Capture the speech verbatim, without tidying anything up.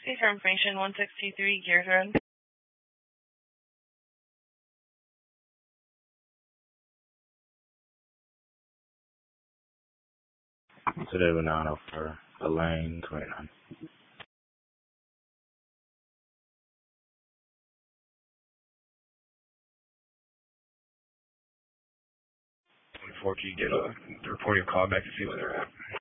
Taxi for information, one sixty-three Gears Road. Today we're nine oh four, Elaine, twenty-nine. twenty-four, can you get a report your call back to see where they're at?